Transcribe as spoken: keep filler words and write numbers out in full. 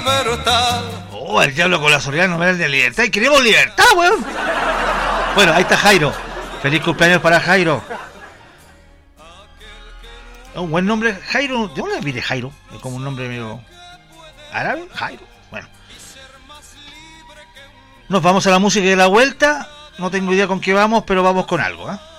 libertad. Oh, el diablo con la soledad no me da de libertad. Y queremos libertad, weón. Bueno, ahí está Jairo. Feliz cumpleaños para Jairo. Un buen nombre, Jairo. ¿De dónde viene Jairo? Es como un nombre medio árabe, Jairo. Bueno. Nos vamos a la música de la vuelta. No tengo idea con qué vamos, pero vamos con algo, ¿eh?